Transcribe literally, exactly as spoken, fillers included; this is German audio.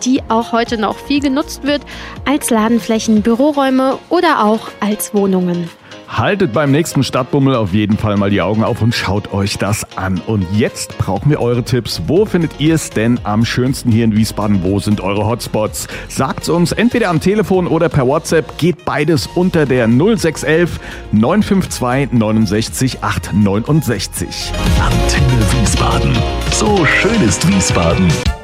die auch heute noch viel genutzt wird, als Ladenflächen, Büroräume oder auch als Wohnungen. Haltet beim nächsten Stadtbummel auf jeden Fall mal die Augen auf und schaut euch das an. Und jetzt brauchen wir eure Tipps. Wo findet ihr es denn am schönsten hier in Wiesbaden? Wo sind eure Hotspots? Sagt's uns entweder am Telefon oder per WhatsApp. Geht beides unter der null sechs eins eins neun fünf zwei neunundsechzig acht neunundsechzig. Antenne Wiesbaden. So schön ist Wiesbaden.